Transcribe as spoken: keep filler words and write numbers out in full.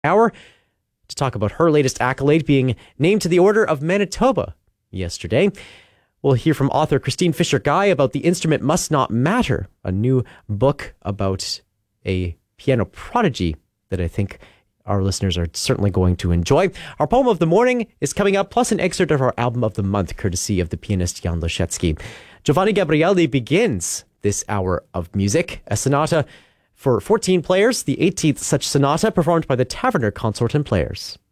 hour to talk about her latest accolade, being named to the Order of Manitoba yesterday. We'll hear from author Christine Fisher-Guy about The Instrument Must Not Matter, a new book about a piano prodigy that I think our listeners are certainly going to enjoy. Our poem of the morning is coming up, plus an excerpt of our album of the month, courtesy of the pianist Jan Leszecki. Giovanni Gabrieli begins this hour of music, a sonata for fourteen players, the eighteenth such sonata performed by the Taverner Consort and Players.